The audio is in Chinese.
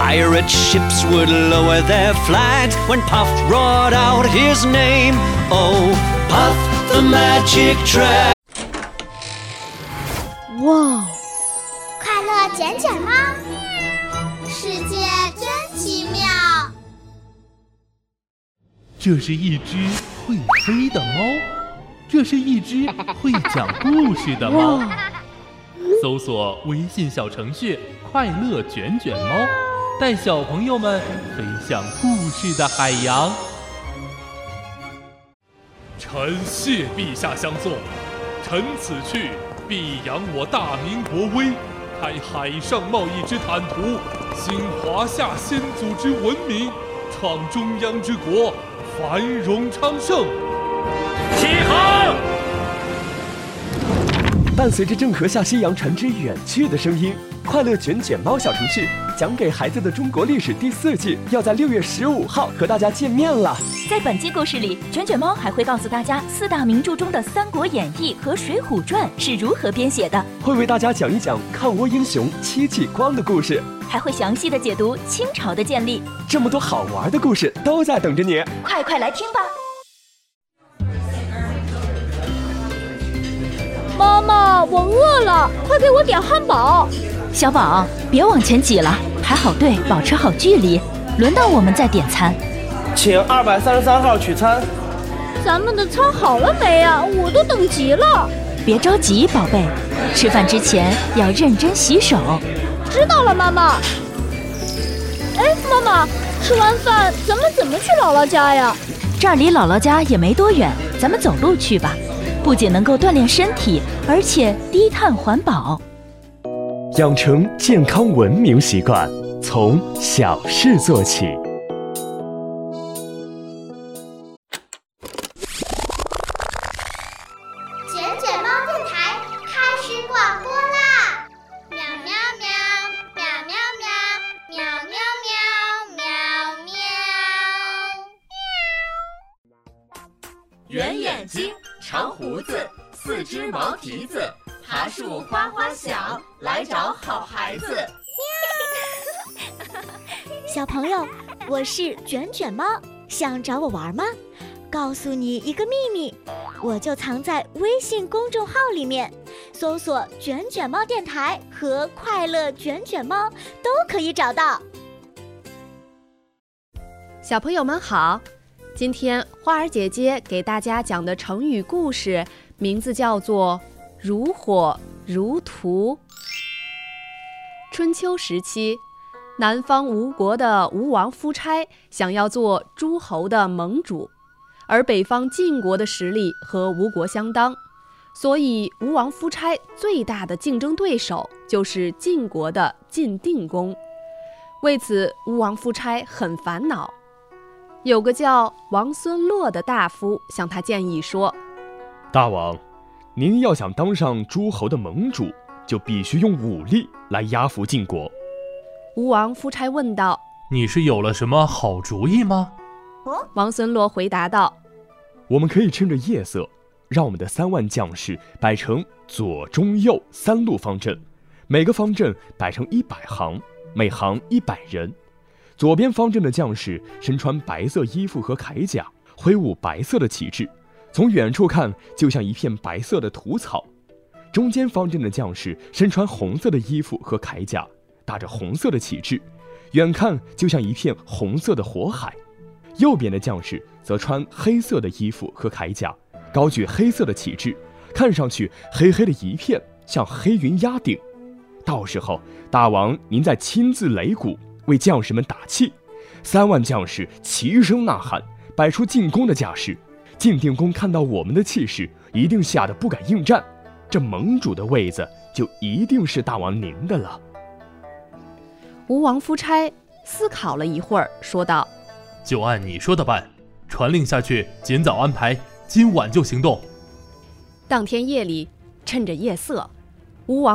Pirate ships would lower their flags when Puff roared out his name. Oh, Puff the Magic Dragon. 哇！ 快乐卷卷猫，世界真奇妙。 这是一只会飞的猫，这是一只会讲故事的猫。搜索微信小程序“快乐卷卷猫”，带小朋友们飞向故事的海洋。臣谢陛下相送，臣此去必扬我大明国威，开海上贸易之坦途，兴华夏先祖之文明，创中央之国，繁荣昌盛。起航！ 伴随着郑和下西洋船只远去的声音，快乐卷卷猫小程序讲给孩子的中国历史第4季要在6月15号和大家见面了。 在本期故事里，卷卷猫还会告诉大家4大名著中的《三国演义》和《水浒传》是如何编写的， 会为大家讲一讲抗倭英雄戚继光的故事， 还会详细的解读清朝的建立。 这么多好玩的故事都在等着你， 快来听吧！ 妈妈，我饿了，快给我点汉堡。 小宝，别往前挤了，排好队，保持好距离，轮到我们再点餐。 请233号取餐。 咱们的餐好了没啊？我都等急了。 别着急，宝贝，吃饭之前要认真洗手。 知道了，妈妈。哎，妈妈，吃完饭咱们怎么去姥姥家呀？ 这儿离姥姥家也没多远，咱们走路去吧。不仅能够锻炼身体，而且低碳环保。 养成健康文明习惯，从小事做起。 卷卷猫电台开始广播啦！喵喵喵，喵喵喵，喵喵喵，喵喵。 圆眼睛，长胡子，4只毛蹄子，爬树哗哗响，来找好孩子。 小朋友，我是卷卷猫，想找我玩吗？告诉你一个秘密，我就藏在微信公众号里面，搜索卷卷猫电台和快乐卷卷猫都可以找到。 小朋友们好，今天花儿姐姐给大家讲的成语故事名字叫做如火如荼。春秋时期，南方吴国的吴王夫差想要做诸侯的盟主，而北方晋国的实力和吴国相当，所以吴王夫差最大的竞争对手就是晋国的晋定公。为此，吴王夫差很烦恼。有个叫王孙洛的大夫向他建议说： 大王，您要想当上诸侯的盟主，就必须用武力来压服晋国。 吴王夫差问道： 你是有了什么好主意吗？ 王孙洛回答道： 我们可以趁着夜色，让我们的3万将士摆成左中右3路方阵，每个方阵摆成100行，每行100人。左边方阵的将士身穿白色衣服和铠甲，挥舞白色的旗帜，从远处看就像一片白色的土草。中间方阵的将士身穿红色的衣服和铠甲，打着红色的旗帜，远看就像一片红色的火海。右边的将士则穿黑色的衣服和铠甲，高举黑色的旗帜，看上去黑黑的一片，像黑云压顶。到时候，大王您再亲自擂鼓，为将士们打气。3万将士齐声呐喊，摆出进攻的架势。晋定公看到我们的气势，一定吓得不敢应战，这盟主的位子就一定是大王您的了。 吴王夫差思考了一会儿，说道： 就按你说的办，传令下去，尽早安排，今晚就行动。 当天夜里，趁着夜色，吴王